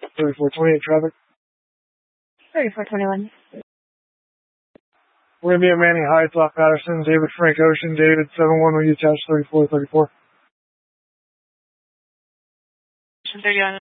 3428 traffic. 3421. We're going to be at Manning Heights off Patterson. David Frank Ocean. David 71, will you attach 3434? 31.